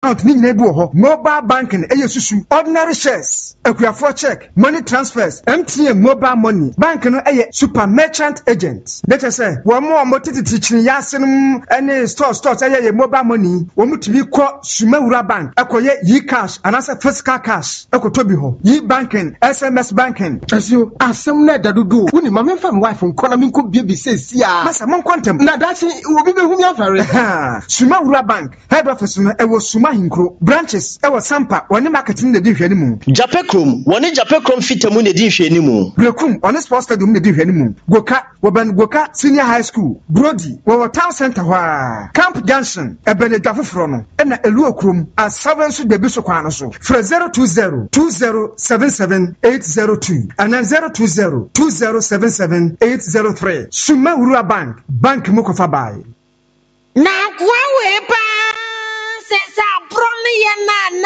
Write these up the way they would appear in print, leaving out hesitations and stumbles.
account ni nyina bi wo ho. Mobile banking susu. Ordinary shares, for check, money transfers, MTN mobile money. Bank no super merchant agent. Let us say one more motive teaching yasin any stores mobile money. One to be called Sumawura Bank. Ye cash and as a physical cash. Tobi ho. Ye banking, SMS banking. As you are some net that do. When my from wife from Konami could be says, yeah, Massa Mon Quantum. Now that's it will be whom you have. Sumawura Bank, head office, was Sumahinkro, branches, Sampa, one marketing the division. Japekrum, one Japekrum fitamun edition anymore. Brekum, on this poster doom the division. Goka, Senior High School, Brody, our town center, Camp Junction, a Benedafrono, and a Luokrum, as servants to the Bishoquanoso, for 020-2077-802, and then 020-2077-803. Sumawura Bank Mukofabai. Now, says our brony and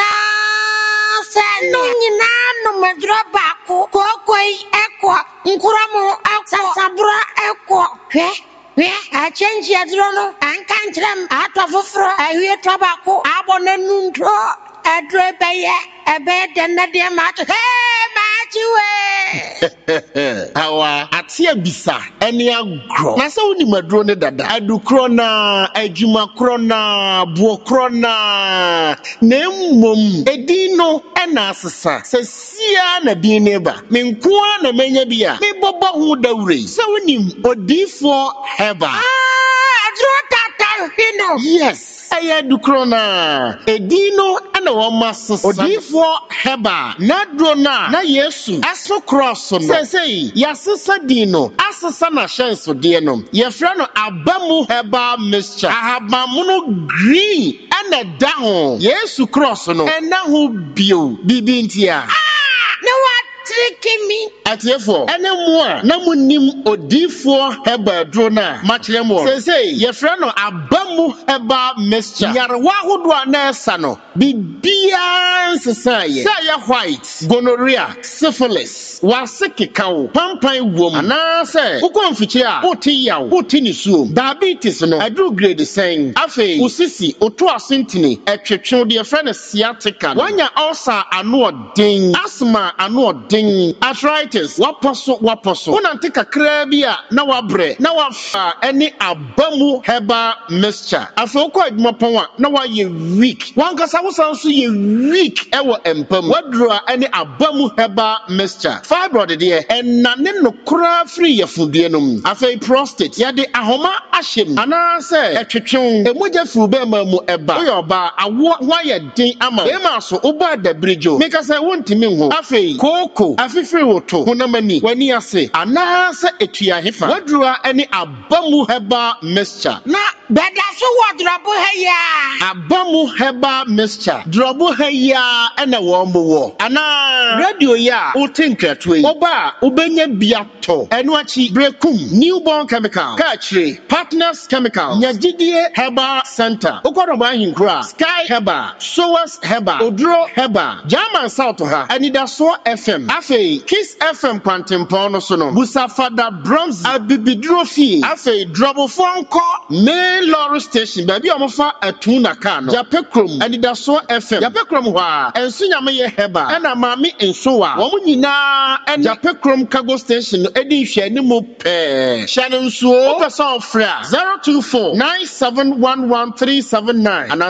no madraba equa, Nkuramo, Sabra equa. I change Yadrono and can't them out of a fro. I hear tobacco, abonenundro, a drabaya, a bed and a dear match. Hey, Our atia bisa any agro. Nasa uni madrone dada. Adu krona, ejuma krona, buo krona. Nemum edino enasasa. Sesia na dineba. Menkwa na menya biya. Me boba hu daure. Sa uni odifo heba. Adro hino. Yes. Aya dukrona edino ana wamasa odifo heba na drona na Yesu aso cross no say yasesa dino asesa na shenso de no yefra no abamu heba mixture ahabamuno green ana down Yesu cross no ena ho bio bibintia no what tricky me atiefo ene mo a na munim odifo heba drona machremo say yefra no abamu heba mixture yarwa hodo na esa no bibia nsesa say white gonorrhea syphilis wasekekawo pampan wom ana say ukonfiche a otiyawo otinisu diabetes no adru grade sen afi usisi oto asentini etwetwe de yefra sciatica wanya ulcer ano odin asthma ano odin arthritis waposo unante kakra bia na wabre na wafa any abamu heba mixture afi okọ adwumapon a na waye weak wankasa wosanso ye weak ewo empam wadrua any abamu heba mixture fibroid de enane no kura free yefudie nom afi prostate yade ahoma ahyem ana se etwetwe emoja furu be ma mu eba oyoba awo waye din ama e ma so oba da bridge make say wontimi ho afi koko afi free woto honamani wani ase ana se etua hefa wadrua any abamu heba mixture na beda so wadrobo heya abamu heba mixture drobo heya ena wo ana radio ya utinkratwe oba ubenya biato eno achi brekum newborn chemical kachire partners chemical nyagidie heba center okodoba hinkra sky heba sowas heba odro heba German south ha anidaso fm afi kiss fm kwantempon no so no busafada bronze abibidrofi afi drobo fonko main lorry station baby omofa atuna ka no Japekrom anidaso fm Japekrom ho a enso nyame ye heba ena maami enso wa wo nyina en Japekrom cargo station edi hwe ni mo pe shanon so person fra 024971139 and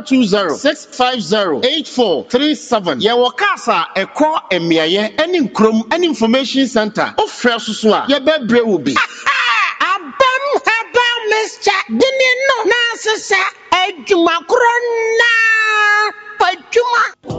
02065084337 ye wo kasa eko emiaye eni nkrom eni information center ofra susu a ye bebre wo bi abam haba Mr. Dini no na sesa ejuma krona pajuma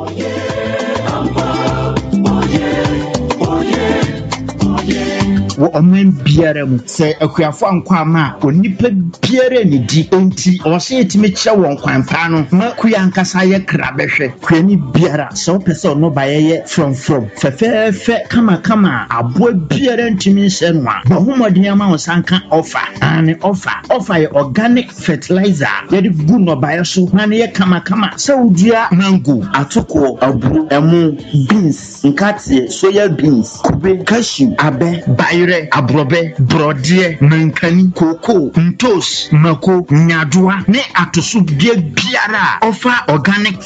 wo omen biara mu se akuafo ankwama onipa biara ne di enti o se etime kire won kwanpa no ma kuya ankasa ye kra behwe kwani biara se o pese no ba ye from fefefe kama abo biara ntimi nse no a bo homodin ama wo sanka offer and offer ye organic fertilizer ye di gu no ba ye so na ye kama se udua mango atoko aburu emu beans nkate soya beans kube cashew abe bayi abrobe brodie nankani koko ntos mako nyadoa ne atoso bia biara offer organic